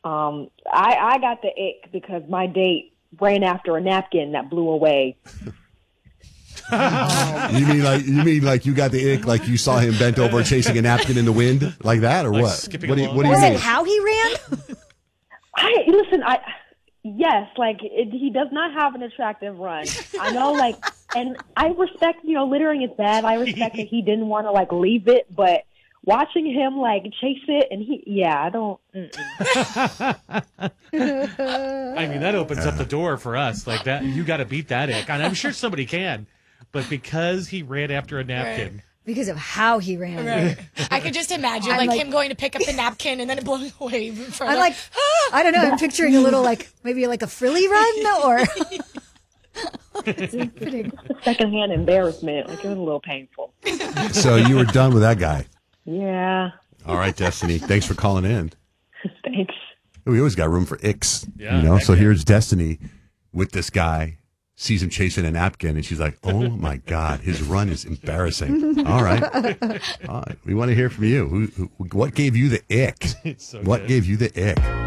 I got the ick because my date ran after a napkin that blew away. You mean like you got the ick, like you saw him bent over chasing a napkin in the wind, like that, or Like what? skipping What do you along? mean? Was it how he ran? Yes, he does not have an attractive run. I know, and I respect, littering is bad. I respect that he didn't want to leave it, but watching him chase it and I don't. I mean, that opens up the door for us. Like that, you got to beat that ick. And I'm sure somebody can, but because he ran after a napkin. Right. Because of how he ran. Right. I could just imagine him going to pick up the napkin and then it blowing away in front I'm I don't know. I'm picturing a little maybe a frilly run or Secondhand embarrassment. It was a little painful. So you were done with that guy. Yeah. All right, Destiny. Thanks for calling in. Thanks. We always got room for icks, Yeah, So here's Destiny with this guy, sees him chasing a napkin, and she's like, "Oh my God, his run is embarrassing." All right. We want to hear from you. What gave you the ick? It's so What good. gave you the ick?